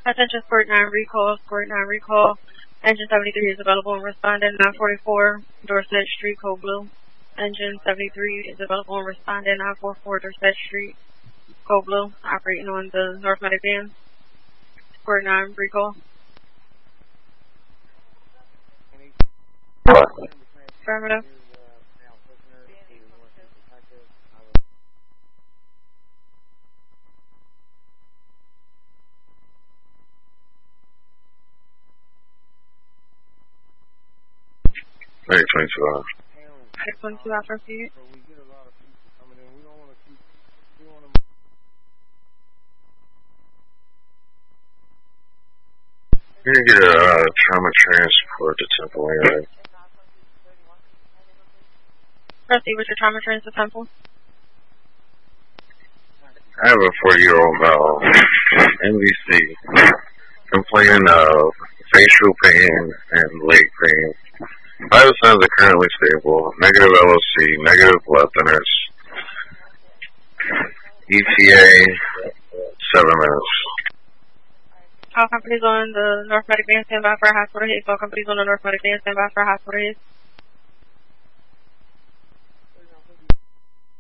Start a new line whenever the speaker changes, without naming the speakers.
Attention Squirt 9 recall, Squirt 9 recall. Engine 73 is available and responding 944 Dorset Street, Code Blue. Engine 73 is available and responding 944 Dorset Street, Code Blue, operating on the North Medic van. Squirt 9 recall. Affirmative.
Hey, 22 hours.
22 hours for you.
You can get a trauma transport to Temple area.
Proceed with your trauma trains to Temple.
I have a 40-year-old male, MVC, complaining of facial pain and leg pain. Vital signs are currently stable. Negative LOC, negative blood thinners. ETA, 7 minutes.
All companies on the North Medic van stand by for a hospital hit. All companies on the North Medic van stand by for a hospital hit.